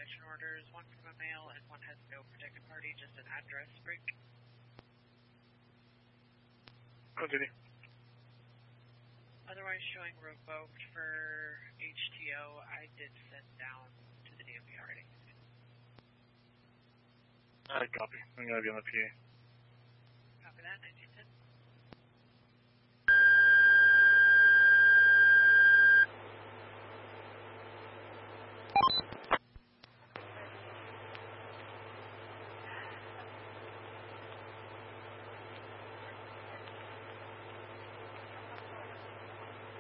inspection orders, one from a male and one has no protected party, just an address break. Continue. Otherwise showing revoked for HTO, I did send down to the DMV already. Copy. I'm going to be on the PA. Copy that, 1910.